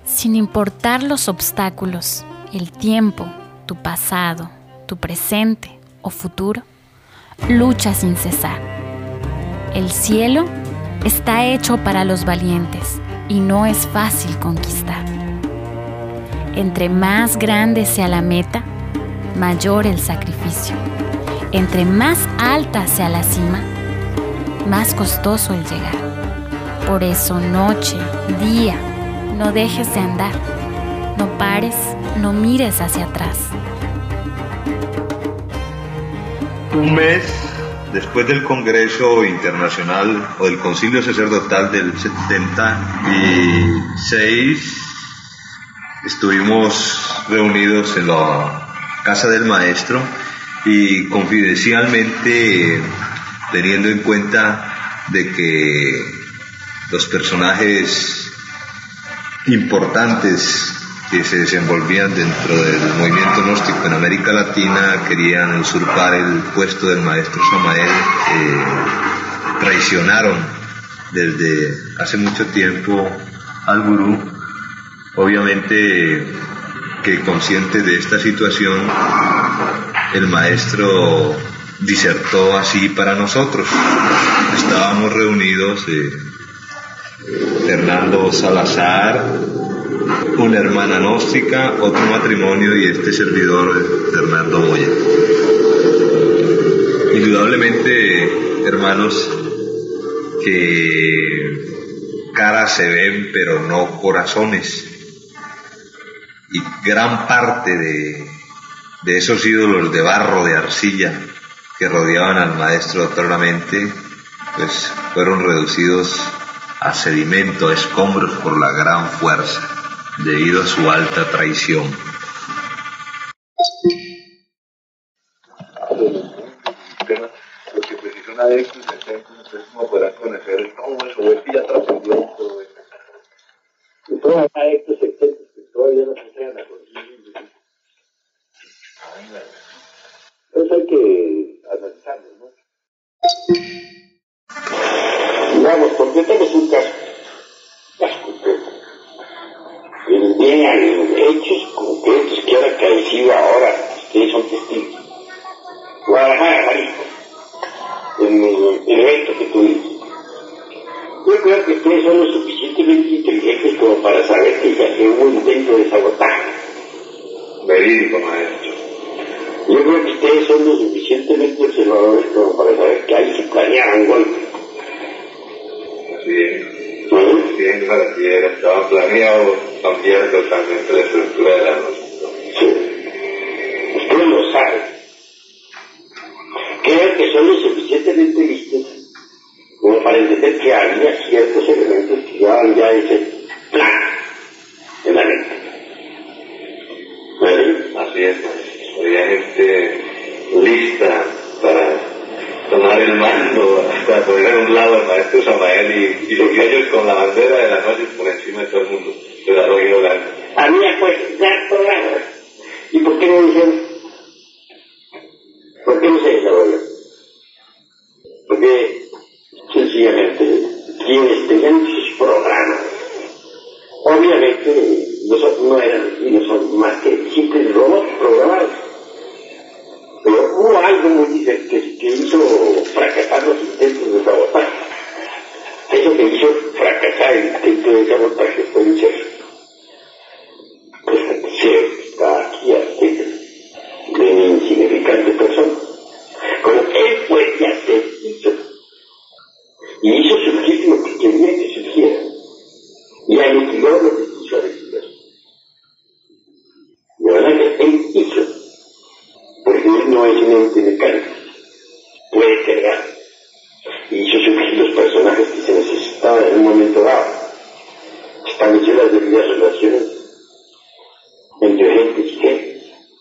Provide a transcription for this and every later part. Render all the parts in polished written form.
Sin importar los obstáculos, el tiempo, tu pasado, tu presente o futuro, lucha sin cesar. El cielo está hecho para los valientes y no es fácil conquistar. Entre más grande sea la meta, mayor el sacrificio. Entre más alta sea la cima, más costoso el llegar. Por eso, noche, día, no dejes de andar. No pares, no mires hacia atrás. Un mes después del Congreso Internacional o del Concilio Sacerdotal del 76, estuvimos reunidos en la casa del maestro y confidencialmente, teniendo en cuenta de que los personajes importantes que se desenvolvían dentro del movimiento gnóstico en América Latina querían usurpar el puesto del maestro Samael, traicionaron desde hace mucho tiempo al gurú. Obviamente que consciente de esta situación, el maestro disertó así para nosotros. Estábamos reunidos Fernando Salazar, una hermana gnóstica, otro matrimonio y este servidor, Fernando Moya. Indudablemente, hermanos, que caras se ven pero no corazones, y gran parte de esos ídolos de barro, de arcilla, que rodeaban al maestro doctoralmente, pues fueron reducidos a sedimento, a escombros por la gran fuerza, debido a su alta traición. Lo que precisa una vez que ustedes no podrán conocer todo eso, o es que ya trascendió todo eso. Y todos los adeptos secretos que todavía no se entregan a conseguir. Eso hay que analizarlo, ¿no? Digamos, porque tenemos un caso concreto. Vean hechos concretos que han acaecido ahora, ustedes son testigos. Guadalajara, Jalisco, el evento que tuvimos. Yo creo que ustedes son lo suficientemente inteligentes como para saber que ya hubo un intento de sabotaje. Verídico, maestro. Yo creo que ustedes son lo suficientemente observadores como para saber que ahí se planeaban golpes. Así es. Bien, así era. Estaba planeado cambiar totalmente la estructura de la noche. Sí. Ustedes lo saben. Creo que son lo suficientemente listos como para entender que había ciertos elementos que llevaban ya ese plan en la mente. ¿Vale? Así es. Había gente lista para tomar el mando, para poner a un lado al maestro Samael y los ellos con la bandera de la noche por encima de todo el mundo, de la roja y blanca. Había pues dar programas. ¿Y por qué no dijeron? ¿Por qué no se desarrolló? Porque sencillamente quienes tenían sus programas, obviamente no eran y no son más que simples robots programados. Pero hubo algo muy diferente que hizo fracasar los intentos de sabotaje. Eso que hizo fracasar el intento de sabotaje fue un ser que está aquí de una insignificante persona. Como él puede hacer, hizo surgir lo que quería que surgiera y aniquiló lo que quiso aniquilar. De verdad que él hizo, porque él no es un ente mecánico, puede crear, y hizo surgir los personajes que se necesitaban en un momento dado, estableció las debidas relaciones entre gentes y gentes.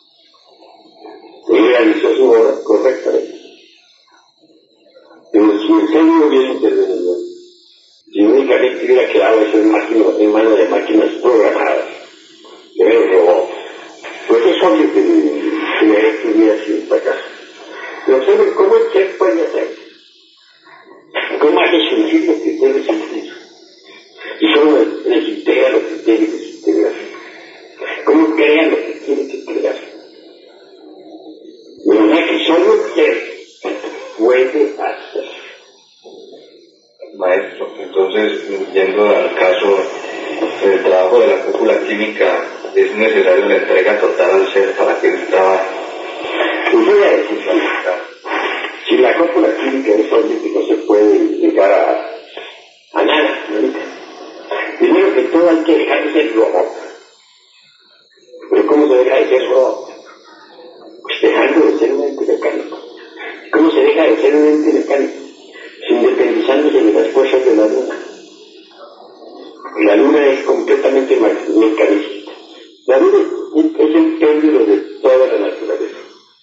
Él realizó su obra correctamente. Pero si el genio hubiera intervenido, si únicamente hubiera quedado eso en manos de máquinas programadas, de ver robots, pues es obvio que el evento hubiera sido un fracaso. Pero ¿saben cómo el ser puede hacer? ¿Cómo hace surgir los criterios científicos? Y solo les integra los criterios acaso en el trabajo de la cúpula química es necesario la entrega total al ser para que él trabaje. Pues voy a decir, si la cúpula química es olímpico se puede llegar a nada, ¿no? Primero que todo hay que dejar de ser robot. Pero ¿cómo se deja de ser robot? Pues dejando de ser un ente mecánico. ¿Cómo se deja de ser un ente mecánico? Independizándose de las fuerzas de la luna. La luna es completamente mecanicista. La luna es el péndulo de toda la naturaleza.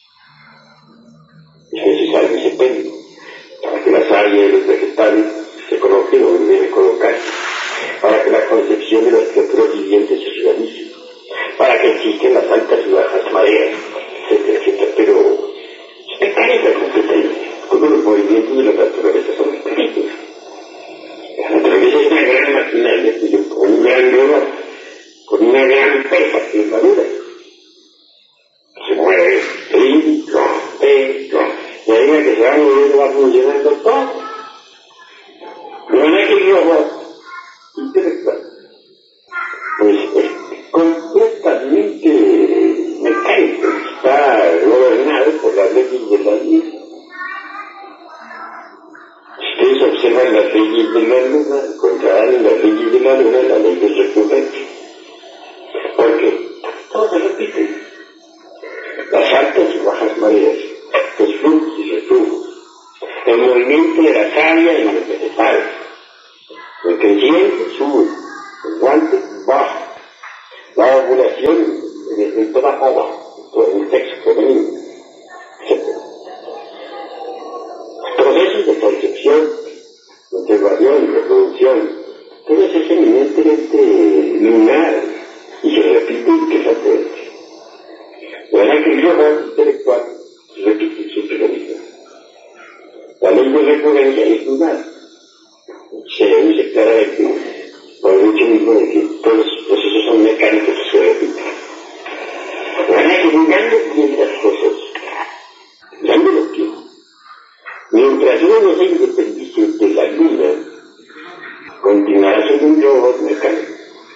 Es necesario ese péndulo para que las áreas y los vegetales se coloquen donde deben colocarse, para que la concepción de las criaturas vivientes se realice, para que existan las altas y bajas mareas, etcétera, etcétera. Pero es mecánica completamente. Todos los movimientos de la naturaleza son mecánicos. La naturaleza es una gran maquinaria, con un gran dolor, con una gran pesa que es la luna. Se mueve, y a medida que se va moviendo va funcionando todo. No es que el robot intelectual, pues es completamente mecánico, está gobernado por las leyes de la luna. Si ustedes observan las leyes de la luna, encontrarán en las leyes de la luna la ley del recurrente. Porque todo se repite. Las altas y bajas mareas, los flujos y reflujos, el movimiento de las áreas y los vegetales, el creciente sube, el guante baja, la ovulación en toda forma, en el sexo femenino, etc. Procesos de concepción, integración y reproducción, todo eso es eminentemente lunar y se repite incesantemente. De verdad que el robot intelectual se repite siempre lo mismo. La ley de recurrencia es lunar. Se dice claramente por el hecho mismo de que todos los procesos son mecánicos y se repiten. De verdad que mirando bien las cosas, mirando los tiempos, mientras uno no se independice de la luna, continuará siendo un robot mecánico.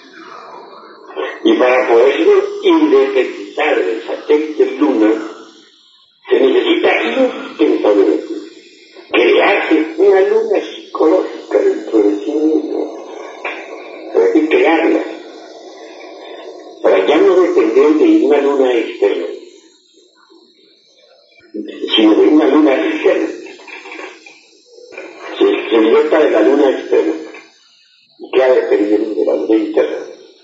Y para poderse independizar del satélite luna, se necesita indispensablemente crearse una luna psicológica dentro de sí mismo. Hay que crearla para ya no depender de una luna externa, sino de una luna interna. Se liberta de la luna externa y queda dependiendo de la luna interna.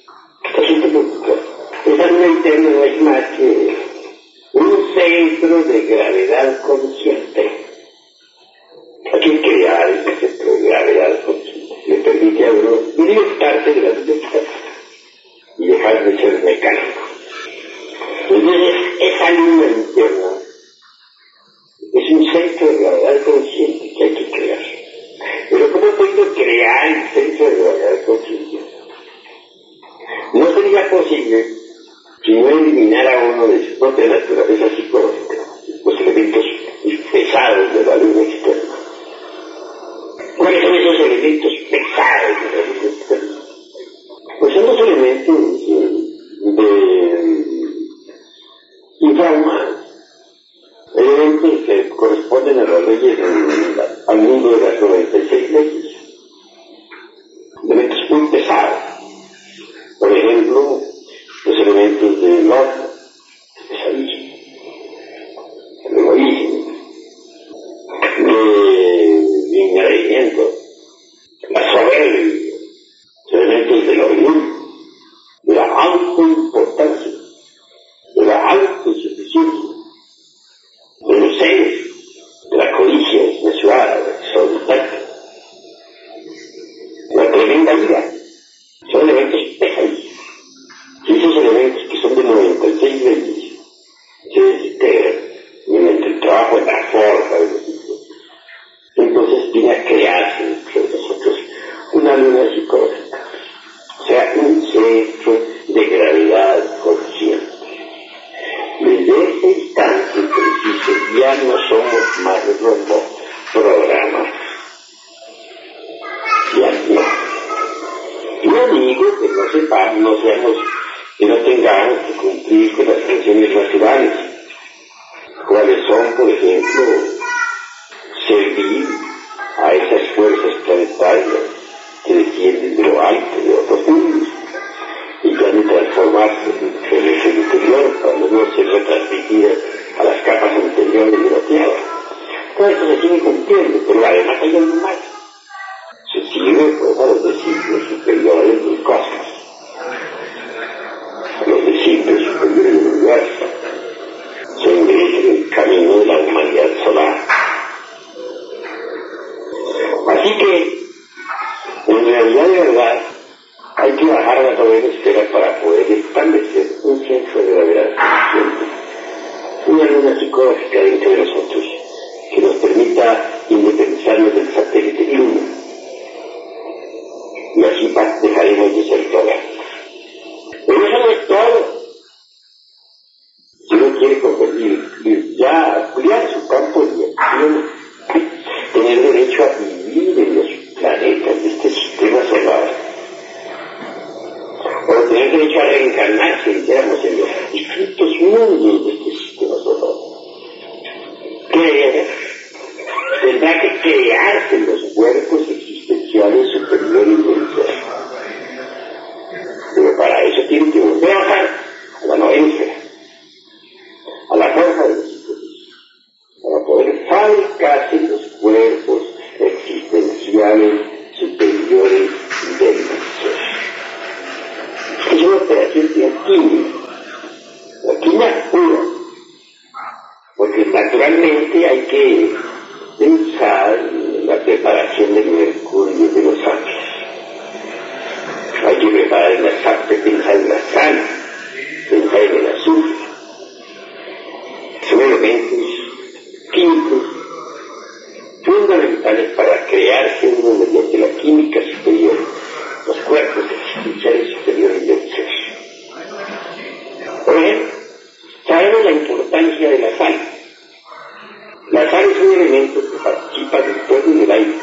Esa luna interna no es más que un centro de gravedad consciente. Hay que crear ese centro de gravedad consciente. Le permite a uno libertarse de la luna externa y dejar de ser mecánico. Entonces, esa luna interna es un centro de gravedad consciente que hay que crear. Pero ¿cómo puedo crear el centro de gravedad consciente? No sería posible si no eliminara uno de su propia naturaleza psicológica los elementos pesados de la luna externa. ¿Cuáles son esos elementos pesados de la luna externa? Pues son los elementos infrahumanos, elementos que corresponden a las leyes al mundo de las 96 leyes, elementos muy pesados. Por ejemplo, los elementos del odio, el pesadillo, el egoísmo, el engreimiento, la soberbia, los elementos del orgullo, de la autoimportancia, de la autoinsuficiencia, de los celos, de la codicia desmesurada, exorbitante, la tremenda ira. Son elementos pesadísimos. Y esos elementos que son de 96 leyes se desintegran mediante el trabajo en la forja de los hijos. Entonces viene a crearse entre nosotros una luna psicológica, o sea, un centro de gravedad consciente. Desde ese instante preciso ya no somos más robots programados. Ya no. segundo, que no sepamos, que no tengamos que cumplir con las funciones naturales. ¿Cuáles son, por ejemplo, servir a esas fuerzas planetarias que descienden de lo alto, de otros mundos, y que han de transformarse en el interior para no ser retransmitidas a las capas anteriores de la Tierra? Todo esto se sigue cumpliendo, pero además hay algo más. Se sirve pues, a los discípulos superiores del cosmos, a los discípulos superiores del universo. Se ingresa en el camino de la humanidad solar. Así que, en realidad de verdad, hay que bajar la novena esfera para poder establecer un centro de verdadera una luna psicológica dentro de nosotros que nos permita independizarnos del satélite luna. Y así dejaremos de ser todas. Pero eso no es todo. Si uno quiere convertir, ya ampliar su campo de acción, tener derecho a vivir en los planetas de este sistema solar, o tener derecho a reencarnarse, dijéramos, en los distintos mundos de este sistema solar, tendrá que crearse en los cuerpos existenciales superiores del ser. Pero para eso tiene que volver a bajar a la novena esfera, a la fuerza de los hijos, para poder fabricarse los cuerpos existenciales superiores del ser. Es una operación de alquimia pura, porque naturalmente hay que pensar la preparación del mercurio de los ángeles. Hay que preparar pensar en la sal, pensar en el azufre. Son elementos químicos fundamentales para crearse uno mediante la química superior, los cuerpos existenciales superiores del ser. Por ejemplo, sabemos la importancia de la sal. La sal es un elemento que participa del fuego y del aire.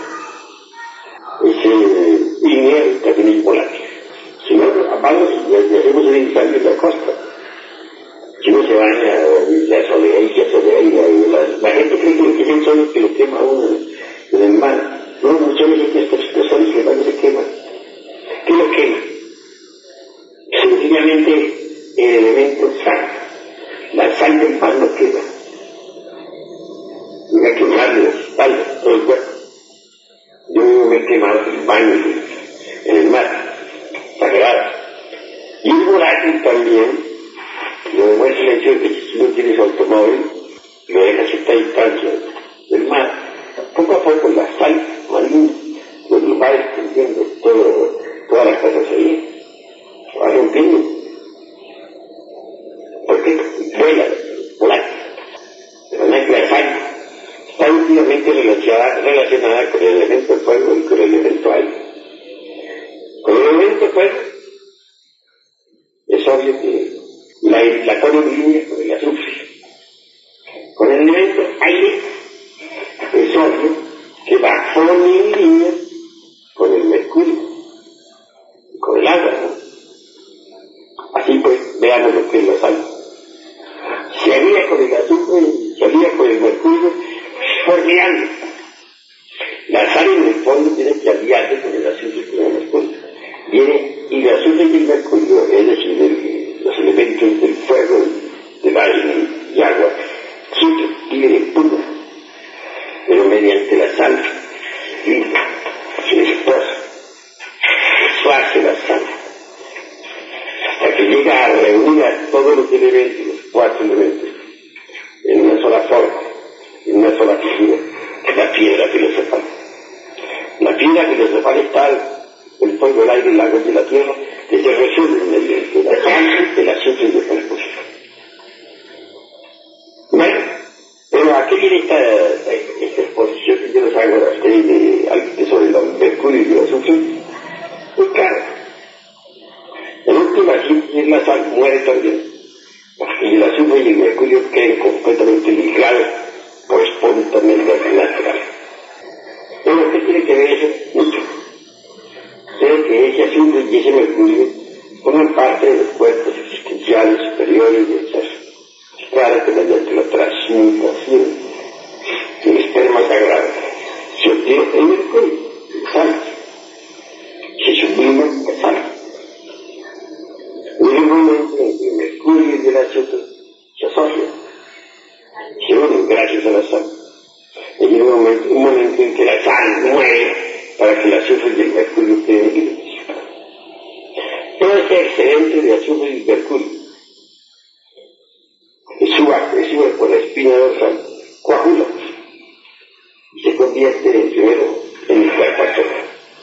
Es lineal y también es volátil. Si no, apagamos y hacemos un incendio en la costa. Si uno se baña, ya soleil, la gente cree que es el sol que lo quema uno en el mar. No, muchas veces estos soles que van se queman. ¿Qué lo quema? Sencillamente el elemento sal. La sal del mar lo quema. Llega a quemarle las espaldas, todo el cuerpo. Yo mismo me he quemado en el baño, en el mar, sagrado. Y es volátil también. Lo demuestra el hecho de que si uno tiene su automóvil, lo deja a cierta distancia del mar, poco a poco la sal marina lo va extendiendo todas las cosas ahí, va rompiendo, porque vuela, volátil. De manera que la sal está íntimamente relacionada con el elemento fuego y con el elemento aire. Con el elemento fuego es obvio que la pone en línea con el azufre. Con el elemento aire es obvio que va pone en línea con el mercurio, con el agua, ¿no? Así pues, veamos lo que es la sal. Se alía con el azufre, se alía con el mercurio, formeando. La sal en el fondo tiene que aliarse con el azufre y con el mercurio. Y el azufre y el mercurio, es decir, los elementos del fuego, del aire y agua, siempre tienen puro, pero mediante la sal limpia, se esposa, esparce la sal, hasta que llega a reunir a todos los elementos, los 4 elementos, en una sola forma, en una sola figura, que es la piedra filosofal. La piedra filosofal está el fuego, el aire, el agua y la tierra, que se resuelven mediante la sal, el azufre y el mercurio. Bueno, pero aquí viene esta exposición que yo les hago a ustedes sobre el mercurio y el azufre. Muy claro. En última síntesis, la sal muere también, y el azufre y el mercurio quedan completamente ligados por espontaneidad natural. Pero ¿qué tiene que ver eso? Mucho. Tiene que ese azufre y ese mercurio forman parte de los cuerpos existenciales superiores del ser. Claro que mediante la transmutación del esperma sagrado se obtiene el mercurio, el sal, se sublima el sal. En el momento en que el mercurio y el azufre se asocian, se unen gracias a la sal. En un momento en que la sal muere para que el azufre y el mercurio queden libres. Todo ese excedente de azufre y mercurio sube por la espina dorsal, coagula y se convierte primero en el cuerpo abdominal.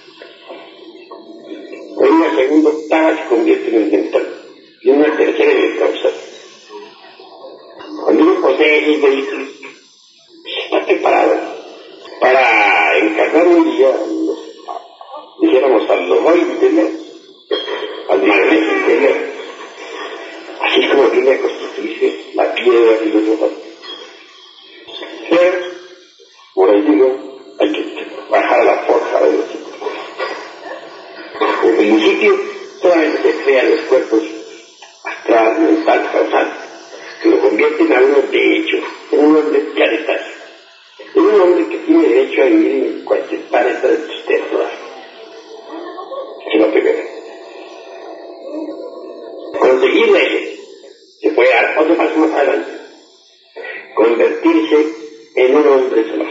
En una segunda octava se convierte en el mental y en una tercera en el causal. Cuando uno posee esos vehículos, está preparado para encarnar un día, dijéramos, al lobo interior, al magneto interior. Así es como viene a constituirse la piedra filosofal. Pero, por ahí digo, hay que bajar a la forja de los sitios. En principio, solamente se crean los cuerpos astral, mental, causal, que lo convierten a uno de hecho en un hombre planetario, en un hombre que tiene derecho a vivir en cualquier planeta del sistema solar. Es lo primero. Conseguir eso, se puede dar otro paso más adelante, convertirse en un hombre solar.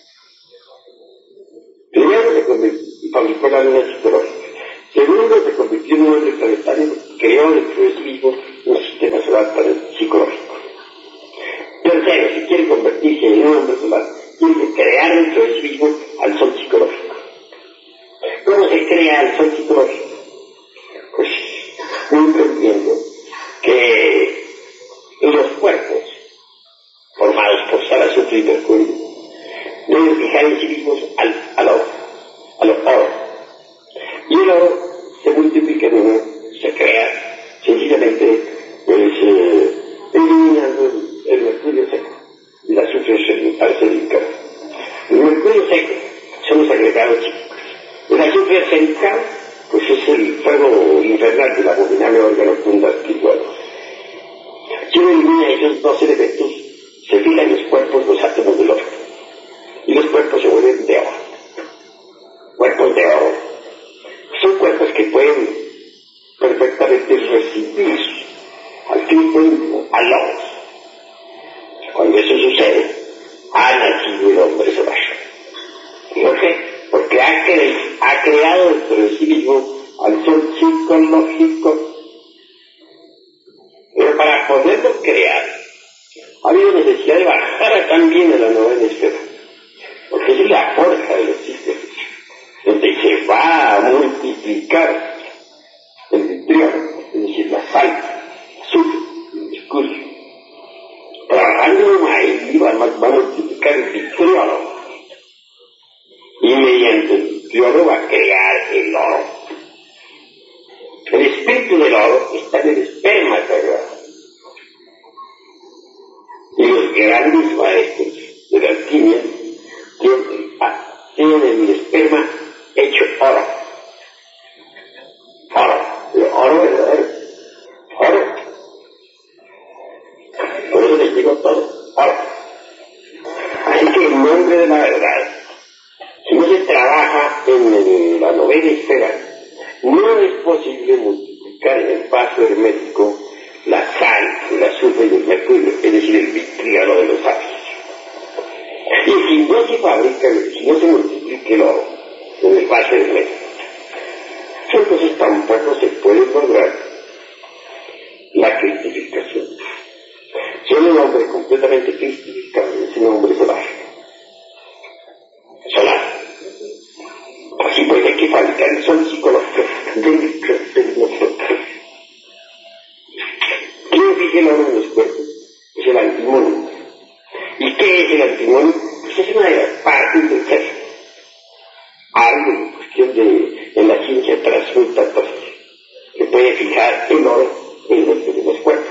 Primero se convirtió, fabricó la luna psicológica. Segundo, se convirtió en un hombre planetario, creó dentro de sí mismo un sistema solar psicológico. Tercero, si quiere convertirse en un hombre solar, tiene que crear dentro de sí mismo al sol psicológico. ¿Cómo se crea el sol psicológico? Pues muy comprendiendo que los cuerpos formados por sal, azufre y mercurio deben fijar en sí mismos al oro. Y el oro se multiplica en uno, se crea sencillamente eliminando el mercurio seco y el azufre arsenicado. El mercurio seco son los agregados químicos. El azufre arsenicado pues es el fuego infernal del abominable órgano fundamental. Si uno elimina esos dos elementos, se fijan en los cuerpos los átomos del oro. Y los cuerpos se vuelven de oro. Cuerpos de oro. Son cuerpos que pueden perfectamente recibir al tipo íntimo, al oro. Cuando eso sucede, ha nacido el hombre solar. ¿Por qué? Porque ha creado dentro de sí mismo al sol psicológico. Pero para poderlo crear, ha habido necesidad de bajar también a la novena esfera, porque es la forja de los sistemas, donde se va a multiplicar el vitriol, es decir, la sal, azufre, el mercurio. Trabajando ahí va a multiplicar el vitriol. Y mediante el vitriolo va a crear el oro. El espíritu del oro está en el esperma sagrado. Y los grandes maestros de la alquimia tienen el esperma hecho oro. Oro verdadero. Oro. Por eso les digo todo. Oro. Así que en nombre de la verdad, si no se trabaja en la novena esfera, no es posible multiplicar en el vaso hermético la sal, el azufre y el mercurio, es decir, el vitriolo de los sabios. Y si no se fabrica, si no se multiplica el oro en el vaso hermético, entonces tampoco se puede lograr la cristificación. Solo un hombre completamente cristificado es un hombre solar. Así pues hay que fabricar el sol psicológico dentro de nosotros. ¿Quién fija el oro en los cuerpos? Es el antimonio. ¿Y qué es el antimonio? Pues es una de las partes del ser. Algo en cuestión en la ciencia transmutatoria que puede fijar el oro en los cuerpos.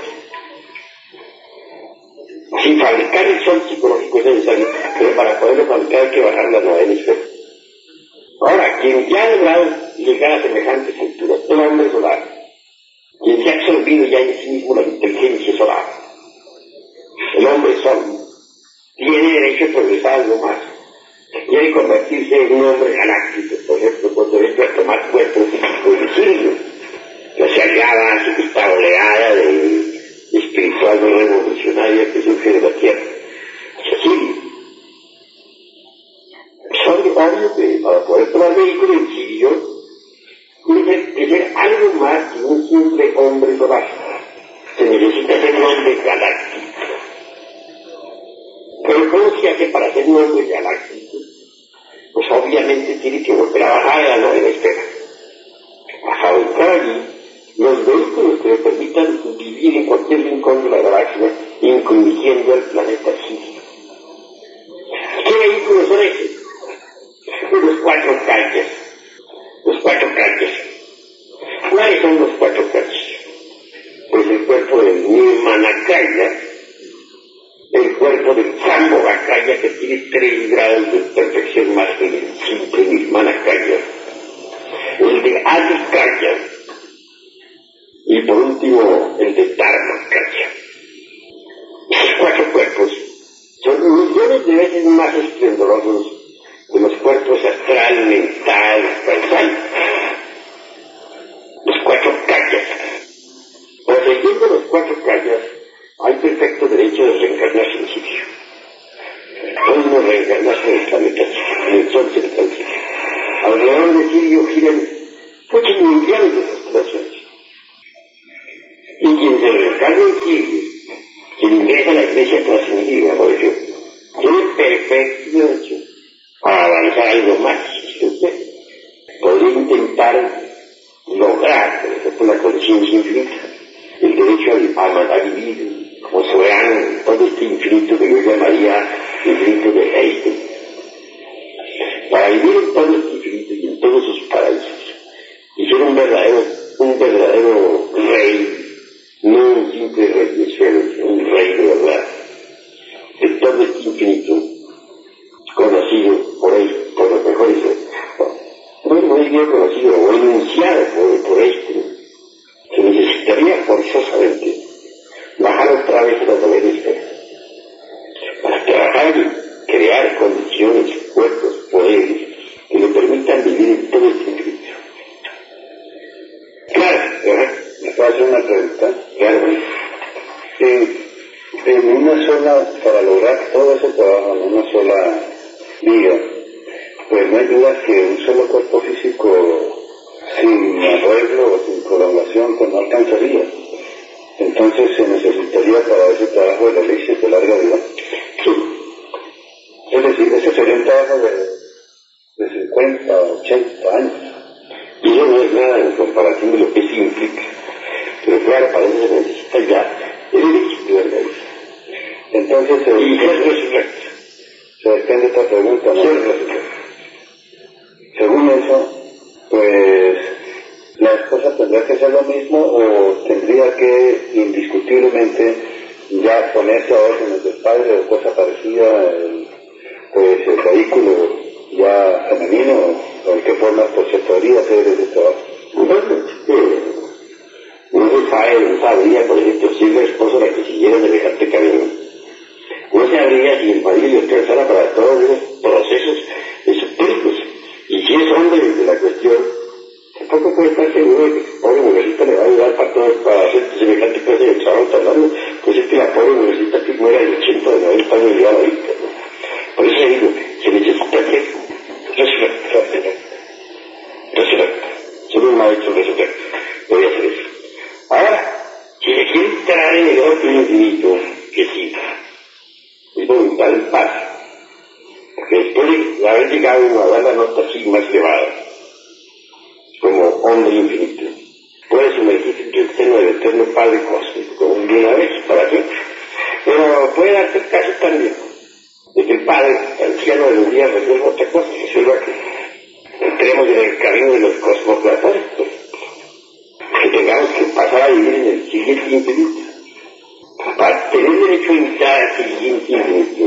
Sin fabricar el sol psicológico es necesario, pero para poderlo fabricar hay que bajar la novena esfera. Ahora, quien ya ha logrado llegar a semejantes alturas. El hombre solar, quien se ha absorbido ya en sí mismo la inteligencia solar. El hombre sol tiene derecho a progresar algo más. Quiere convertirse en un hombre galáctico, por ejemplo, con derecho a tomar cuerpo físico de Sirio, que se agrava a esta oleada de espiritual no revolucionaria que surge de la Tierra. Sirio. Es obvio que para poder tomar vehículo en Sirio tiene que ser algo más que un simple hombre solar. Se necesita ser un hombre galáctico. Pero ¿cómo se hace para ser un hombre galáctico? Pues obviamente tiene que volver a bajar a la novena esfera. A fabricar allí los vehículos que le permitan vivir en cualquier rincón de la galaxia, incluyendo el planeta Sirio. ¿Qué vehículos son esos? Los 4 calles. Los 4 calles. ¿Cuáles son los 4 calles? Pues el cuerpo del Nirmanakaya, el cuerpo del Sambhogakaya, que tiene 3 grados de perfección más que el simple Nirmanakaya, el de Adhikaya, y por último el de Dharmakaya. Esos 4 cuerpos son millones de veces más esplendorosos que los cuerpos astral, mental, causal. Los 4 kayas. Poseyendo los 4 kayas, hay perfecto derecho de reencarnarse en Sirio. Podemos reencarnarse en el planeta Sirio, en el sol central Sirio. Alrededor de Sirio giran muchos millones de constelaciones. Y quien se reencarna en Sirio, quien ingresa a la iglesia trascendida, por ejemplo, tiene perfecto derecho a avanzar algo más. Usted podría intentar lograr, por ejemplo, la conciencia infinita, el derecho a vivir como soberano en todo este infinito que yo llamaría infinito de Einstein. Para vivir en todo este infinito y en todos sus paraísos, y ser un verdadero rey, no un simple rey de esferas, un rey de verdad, de todo este infinito, conocido por él, por los mejores, muy bien conocido o enunciado por Einstein, se necesitaría forzosamente bajar otra vez a la novena esfera para trabajar y crear condiciones, cuerpos, poderes que le permitan vivir en todo este infinito. Claro, ¿me puedo hacer una pregunta? claro. En una sola, para lograr todo ese trabajo en una sola vida, pues no hay duda que un solo cuerpo físico sin arreglo o sin prolongación pues no alcanzaría. Entonces se necesitaría para ese trabajo el elixir de larga vida. Sí. Es decir, ese sería un trabajo de 50, 80 años. Y eso no es nada en comparación de lo que eso implica. Pero claro, para eso se necesita ya el elixir de larga vida. Entonces Y ser resurrecto. se desprende esta pregunta, ¿no? Ser resurrecto. Según eso, pues la esposa tendrá que hacer lo mismo o tendría que indiscutiblemente ya ponerse a órdenes del padre o cosa parecida, pues el vehículo ya femenino, o en qué forma pues se podría hacer ese trabajo. No se sabría, por ejemplo, si es la esposa la que siguiera semejante camino. No se sabría si el marido le alcanzara para todos esos procesos esotéricos. Y si es hombre de la cuestión, tampoco puede estar seguro de que la pobre mujercita le va a ayudar para hacer semejante clase de trabajo tan largo, pues es que la pobre mujercita que muera de 80 o de 90 años ya ahorita, ¿no? Por eso digo, se necesita hacer resurrecto. Solo un maestro resurrecto podría hacer eso. Ahora, si se quiere entrar en el orden infinito, que sí, es voluntad del Padre. Porque después de haber llegado uno a dar la nota así más elevada, como hombre infinito, puede sumergirse en el seno del eterno Padre cósmico, como una vez, para siempre. Pero puede darse el caso también de que el Padre, anciano de los días, resuelva otra cosa, resuelva que entremos en el camino de los cosmoplatónicos, que tengamos que pasar a vivir en el siguiente infinito. Para tener derecho a entrar al siguiente infinito,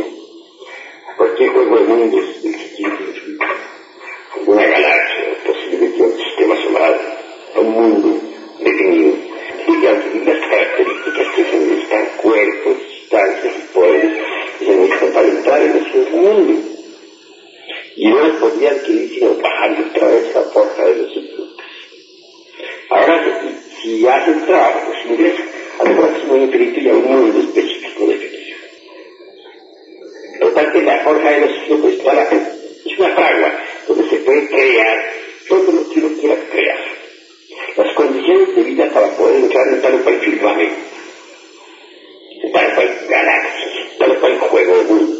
cualquier juego de mundos del siguiente infinito, una galaxia, posiblemente un sistema si hace el trabajo, pues ingresa al próximo infinito y a un mundo específico de felicidad. Total que la forja de los siglos pues, es una fragua donde se puede crear todo lo que uno quiera crear. Las condiciones de vida para poder entrar en tal o cual firmamento, en tal o cual galaxia, tal o cual juego de mundos.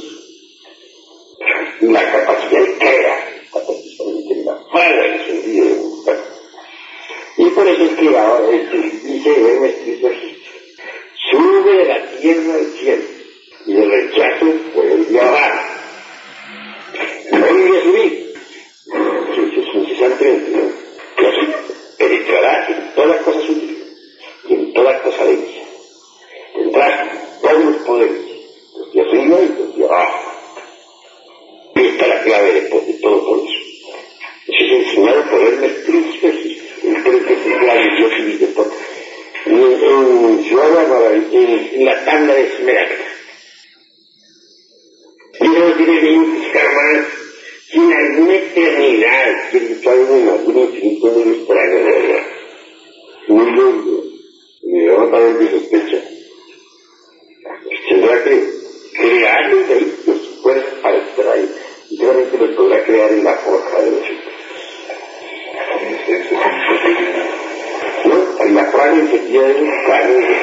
La capacidad de crear, precisamente la fragua en el sentido de buscar. Y por eso es que ahora dice Hermes Trismegisto, sube de la tierra al cielo y el rechazo vuelve a bajar. Vuelve a subir. Eso es incesantemente, ¿no? Y así penetrará en toda cosa sutil y en toda cosa densa. Tendrás todos los poderes, los de arriba y los de abajo. Y esta es la clave de todo por eso. Eso es enseñado por Hermes Trismegisto. Él cree que es el gran dios y de todo. En su obra, en la tabla de Esmeralda. Y no tiene que buscar más sin alguna eternidad, que es algún infinito muy extraño, de verdad. Muy lindo. Y remotamente sospecha. Tendrá que crear los vehículos, fuerzas para extraer. Y solamente los podrá crear en la forja de los hijos. ¿No? En la fragua efectivamente de los planes de